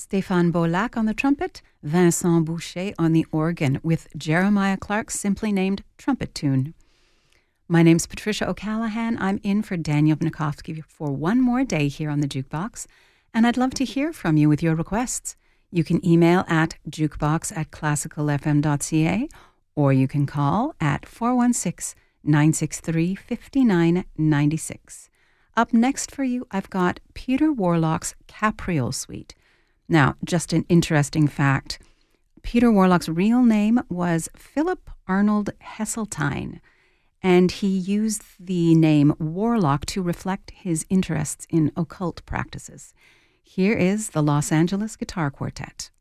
Stéphane Beaulac on the trumpet, Vincent Boucher on the organ, with Jeremiah Clark's simply named trumpet tune. My name's Patricia O'Callaghan. I'm in for Daniel Bukowski for one more day here on the Jukebox, and I'd love to hear from you with your requests. You can email at jukebox@classicalfm.ca, or you can call at 416-963-5996. Up next for you, I've got Peter Warlock's Capriole Suite. Now, just an interesting fact. Peter Warlock's real name was Philip Arnold Heseltine, and he used the name Warlock to reflect his interests in occult practices. Here is the Los Angeles Guitar Quartet.